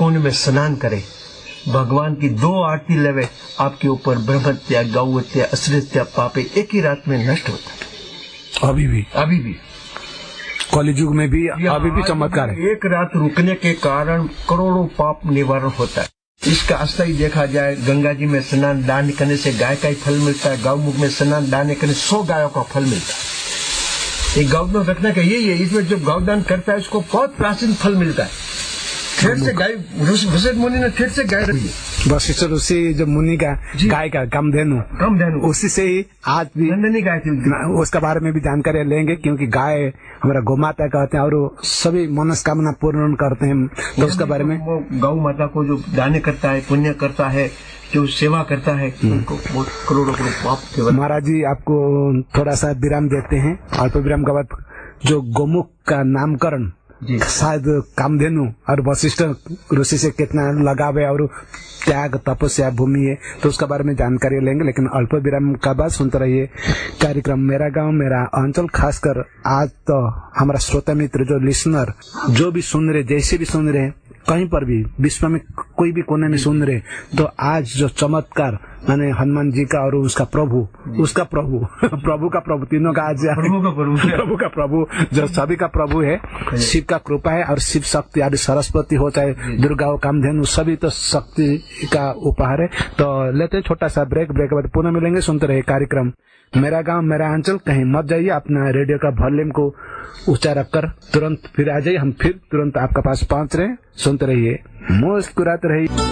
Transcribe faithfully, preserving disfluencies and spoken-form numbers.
कुंड में स्नान करे, भगवान की दो आरती लेवे, आपके ऊपर ब्रह्मत्या, गौहत्या, अश्लीलता, पापे एक ही रात में नष्ट होता। अभी भी अभी भी कलियुग में भी अभी भी चमत्कार है। एक रात रुकने के कारण करोड़ों पाप निवारण होता है। इसका अस्थायी देखा जाए, गंगा जी में स्नान दान करने से गाय का ही फल मिलता है, गौमुख में स्नान दान करने सौ गायों का फल मिलता है। ये गौदान रखने का यही है, इसमें जो गौदान करता है उसको बहुत प्राचीन फल मिलता है। ठेठ से गाय, वशिष्ठ मुनि ने ठेठ से गाय रखी है। वशिष्ठ ऋषि जो मुनि का गाय का कामधेनु कामधेनु उसी से ही आज भी नंदनी गाय थी, उसके बारे में भी जानकारी लेंगे, क्योंकि गाय हमारा गौ माता कहते हैं और सभी मनोकामना पूर्ण करते हैं। तो उसके बारे में गौ माता को जो दान करता है, पुण्य करता है, जो सेवा करता है, उनको बहुत करोड़ों करोड़ पाप। महाराज जी आपको थोड़ा सा विराम देते हैं। अल्प विराम के बाद जो गौमुख का नामकरण शायद कामधेनु और वशिष्ठ ऋषि से कितना लगाव है और त्याग तपस्या भूमि है, तो उसका बारे में जानकारी लेंगे। लेकिन अल्प विराम का बाद सुनते रहिए कार्यक्रम मेरा गांव मेरा अंचल। खासकर आज तो हमारा श्रोता मित्र जो लिसनर जो भी सुन रहे, जैसे भी सुन रहे, कहीं पर भी विश्व में कोई भी कोने में सुन रहे, तो आज जो चमत्कार माने हनुमान जी का और उसका प्रभु उसका प्रभु प्रभु का प्रभु तीनों का आज प्रभु का प्रभु प्रभु का प्रभु जो सभी का प्रभु है, शिव का कृपा है और शिव शक्ति आदि सरस्वती हो चाहे दुर्गा हो कामधेनु सभी तो शक्ति का उपहार है। तो लेते छोटा सा ब्रेक, ब्रेक के बाद पुनः मिलेंगे। सुनते रहे कार्यक्रम मेरा गांव मेरा अंचल। कहीं मत जाइए, अपना रेडियो का वॉल्यूम को ऊंचा रखकर तुरंत फिर आ जाइए, हम फिर तुरंत आपका पास पहुंच रहे हैं। सुनते रहिए, मुस्कुराते रहिए।